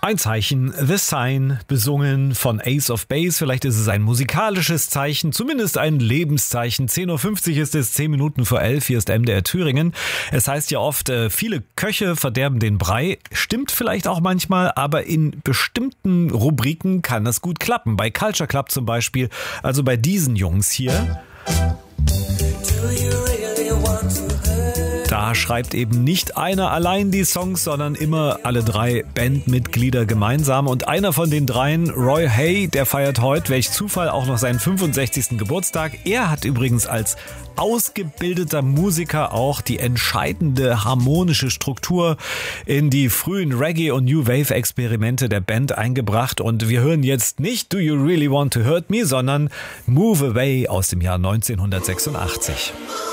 Ein Zeichen, The Sign, besungen von Ace of Base. Vielleicht ist es ein musikalisches Zeichen, zumindest ein Lebenszeichen. 10.50 Uhr ist es, 10 Minuten vor 11. Hier ist MDR Thüringen. Es heißt ja oft, viele Köche verderben den Brei. Stimmt vielleicht auch manchmal, aber in bestimmten Rubriken kann das gut klappen. Bei Culture Club zum Beispiel, also bei diesen Jungs hier. Da schreibt eben nicht einer allein die Songs, sondern immer alle 3 Bandmitglieder gemeinsam. Und einer von den 3, Roy Hay, der feiert heute, welch Zufall, auch noch seinen 65. Geburtstag. Er hat übrigens als ausgebildeter Musiker auch die entscheidende harmonische Struktur in die frühen Reggae- und New Wave-Experimente der Band eingebracht. Und wir hören jetzt nicht Do You Really Want to Hurt Me, sondern Move Away aus dem Jahr 1986.